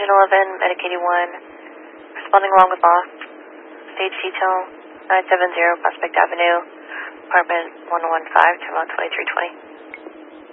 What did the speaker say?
Engine 11, Medic 81, responding along with loss. Stage detail 970 Prospect Avenue, apartment 115, turn on 2320.